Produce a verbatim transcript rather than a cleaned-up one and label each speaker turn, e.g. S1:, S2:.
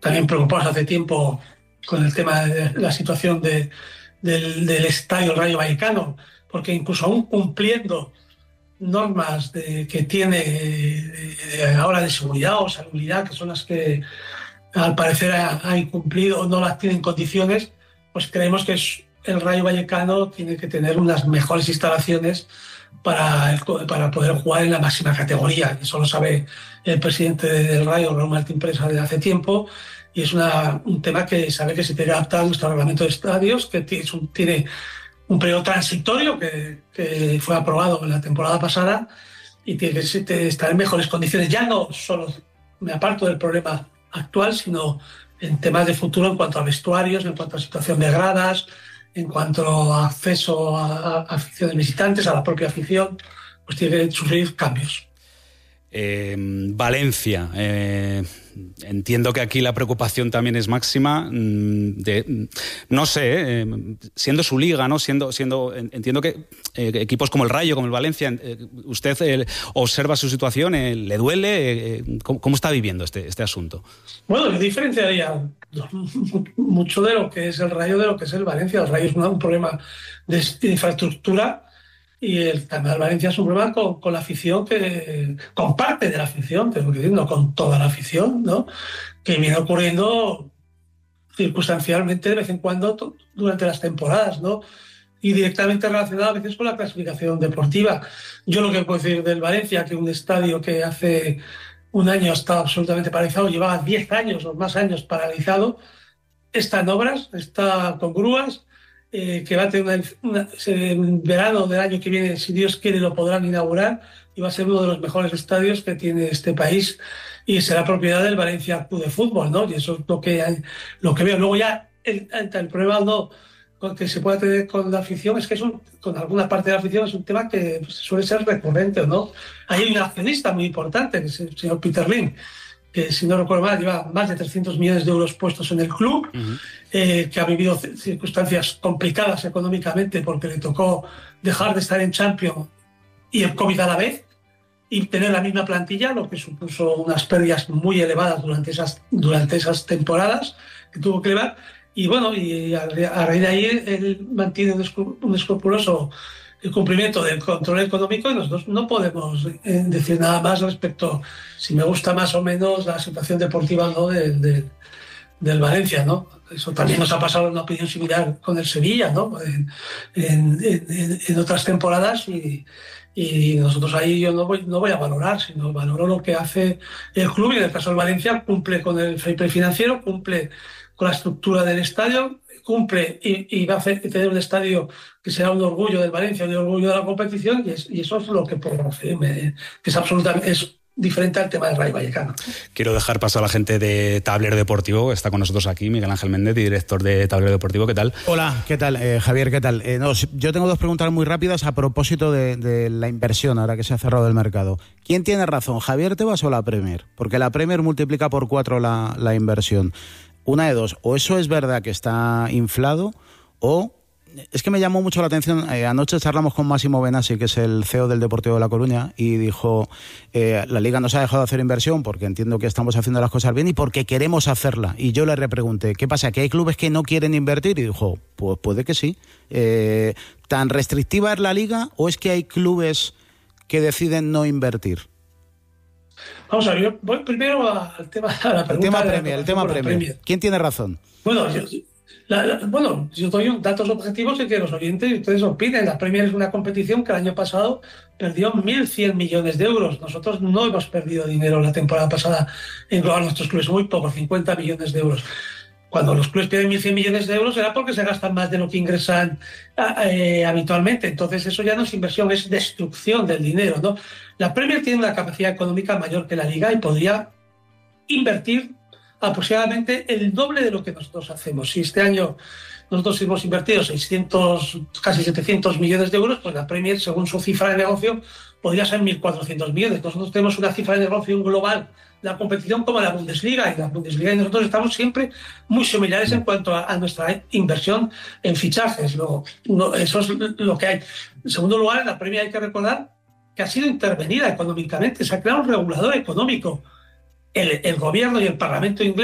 S1: también preocupados hace tiempo con el tema de la situación de, del, del estadio Rayo Vallecano, porque incluso aún cumpliendo normas de, que tiene de, de ahora de seguridad o salubridad, que son las que al parecer ha, ha incumplido o no las tiene en condiciones, pues creemos que es, el Rayo Vallecano tiene que tener unas mejores instalaciones para, para poder jugar en la máxima categoría. Eso lo sabe el presidente del Rayo, Raúl Martín Presa, desde hace tiempo, y es una, un tema que sabe que se tiene que adaptar a nuestro reglamento de estadios, que tiene un, tiene un periodo transitorio que, que fue aprobado en la temporada pasada y tiene que estar en mejores condiciones. Ya no solo me aparto del problema actual, sino en temas de futuro en cuanto a vestuarios, en cuanto a situación de gradas, en cuanto a acceso a, a aficiones visitantes, a la propia afición, pues tiene que sufrir cambios.
S2: Eh, Valencia, eh, entiendo que aquí la preocupación también es máxima. De, no sé, eh, siendo su liga, ¿no? Siendo, siendo, entiendo que eh, equipos como el Rayo, como el Valencia, eh, usted eh, observa su situación, eh, ¿le duele? Eh, ¿cómo, ¿Cómo está viviendo este, este asunto?
S1: Bueno, yo diferenciaría mucho de lo que es el Rayo de lo que es el Valencia. El Rayo es un problema de infraestructura. Y el también Valencia es un problema con, con la afición, que con parte de la afición, tengo que decir, no con toda la afición, ¿no? Que viene ocurriendo circunstancialmente de vez en cuando t- durante las temporadas, ¿no? Y directamente relacionado a veces con la clasificación deportiva. Yo lo que puedo decir del Valencia, que un estadio que hace un año estaba absolutamente paralizado, llevaba diez años o más años paralizado, está en obras, está con grúas. Eh, que va a tener una, una, en verano del año que viene, si Dios quiere, lo podrán inaugurar y va a ser uno de los mejores estadios que tiene este país y será propiedad del Valencia Club de Fútbol, ¿no? Y eso es lo que hay, lo que veo. Luego ya el, el problema no que se pueda tener con la afición es que es un, con alguna parte de la afición es un tema que pues, suele ser recurrente, ¿no? Hay un accionista muy importante, que es el señor Peter Lim, que si no recuerdo mal lleva más de trescientos millones de euros puestos en el club, uh-huh. eh, que ha vivido circunstancias complicadas económicamente porque le tocó dejar de estar en Champions y el COVID a la vez y tener la misma plantilla, lo que supuso unas pérdidas muy elevadas durante esas, durante esas temporadas que tuvo que llevar. Y bueno, y a, a raíz de ahí él mantiene un, escru- un escrupuloso el cumplimiento del control económico y nosotros no podemos eh, decir nada más respecto si me gusta más o menos la situación deportiva, ¿no? del, del, del Valencia, ¿no? Eso también nos ha pasado en una opinión similar con el Sevilla, ¿no? En, en, en, en otras temporadas y, y nosotros ahí yo no voy, no voy a valorar, sino valoro lo que hace el club y en el caso del Valencia cumple con el fair play financiero, cumple con la estructura del estadio, cumple y, y va a hacer, tener un estadio que será un orgullo del Valencia, un orgullo de la competición y, es, y eso es lo que puedo hacer, me, que es absolutamente es diferente al tema del Rayo Vallecano.
S2: Quiero dejar paso a la gente de Tablero Deportivo, está con nosotros aquí Miguel Ángel Méndez, director de Tablero Deportivo, ¿qué tal?
S3: Hola, ¿qué tal? Eh, Javier, ¿qué tal? Eh, no, yo tengo dos preguntas muy rápidas a propósito de, de la inversión, ahora que se ha cerrado el mercado. ¿Quién tiene razón, Javier Tebas o la Premier? Porque la Premier multiplica por cuatro la, la inversión. Una de dos, o eso es verdad que está inflado, o es que me llamó mucho la atención, eh, anoche charlamos con Máximo Benassi, que es el C E O del Deportivo de La Coruña, y dijo, eh, la Liga nos ha dejado de hacer inversión porque entiendo que estamos haciendo las cosas bien y porque queremos hacerla. Y yo le repregunté, ¿qué pasa? ¿Que hay clubes que no quieren invertir? Y dijo, pues puede que sí. Eh, ¿Tan restrictiva es la Liga o es que hay clubes que deciden no invertir?
S1: Vamos a ver, yo voy primero al tema, a la pregunta
S3: el tema
S1: de
S3: Premier,
S1: la,
S3: el tema
S1: Premier.
S3: Premier. ¿Quién tiene razón?
S1: Bueno, yo, la, la, bueno, yo doy datos objetivos y que los oyentes y ustedes opinen. La Premier es una competición que el año pasado perdió mil cien millones de euros. Nosotros no hemos perdido dinero la temporada pasada en global nuestros clubes, muy poco, cincuenta millones de euros. Cuando los clubes pierden mil cien millones de euros será porque se gastan más de lo que ingresan eh, habitualmente. Entonces eso ya no es inversión, es destrucción del dinero, ¿no? La Premier tiene una capacidad económica mayor que la Liga y podría invertir aproximadamente el doble de lo que nosotros hacemos. Si este año nosotros hemos invertido seiscientos, casi setecientos millones de euros, pues la Premier, según su cifra de negocio, podría ser mil cuatrocientos millones. Nosotros tenemos una cifra de negocio global de la competición como la Bundesliga, y la Bundesliga y nosotros estamos siempre muy similares en cuanto a, a nuestra inversión en fichajes. No, no, eso es lo que hay. En segundo lugar, en la Premier hay que recordar que ha sido intervenida económicamente, se ha creado un regulador económico. El, el gobierno y el Parlamento inglés